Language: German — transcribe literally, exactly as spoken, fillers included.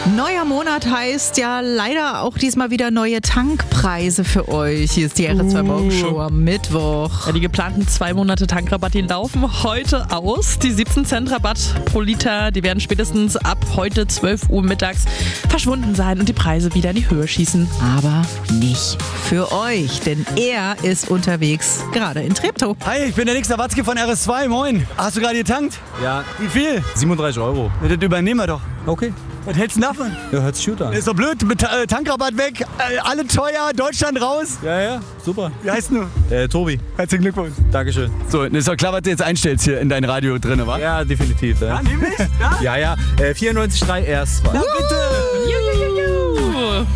Neuer Monat heißt ja leider auch diesmal wieder neue Tankpreise für euch. Hier ist die R zwei Morgenshow am Mittwoch. Ja, die geplanten zwei Monate Tankrabatt, die laufen heute aus. Die siebzehn Cent Rabatt pro Liter, die werden spätestens ab heute zwölf Uhr mittags verschwunden sein und die Preise wieder in die Höhe schießen. Aber nicht für euch, denn er ist unterwegs, gerade in Treptow. Hi, ich bin der Nick Sawatzki von R S zwei, moin. Hast du gerade getankt? Ja. Wie viel? siebenunddreißig Euro. Ja, das übernehmen wir doch. Okay. Was hältst du davon? Ja, hört sich gut an. Ist doch blöd, mit äh, Tankrabatt weg, äh, alle teuer, Deutschland raus. Ja, ja, super. Wie heißt du? Äh, Tobi. Herzlichen Glückwunsch. Dankeschön. So, ist doch klar, was du jetzt einstellst hier in dein Radio drin, wa? Ja, definitiv. Ja, Ja, nämlich? Ja? ja. ja. Äh, vierundneunzig Komma drei R S zwei. Na bitte! Juhu.